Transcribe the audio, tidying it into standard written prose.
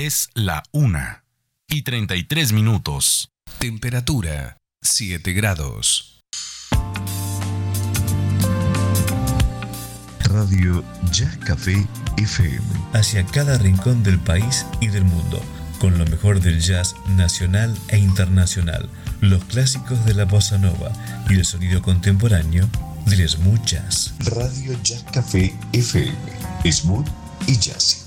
Es la 1:33. Temperatura 7 grados. Radio Jazz Café FM. Hacia cada rincón del país y del mundo, con lo mejor del jazz nacional e internacional, los clásicos de la bossa nova y el sonido contemporáneo del smooth jazz. Radio Jazz Café FM. Smooth y jazzy.